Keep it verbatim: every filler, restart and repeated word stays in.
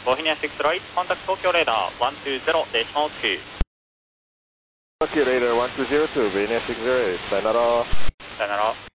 ボヘニアシックスライト、コンタクト東京レーダーいちにゼロデシマルツー。 Tokyo Radar one two zero two, Vienna six zero eight, さよなら。 さよなら。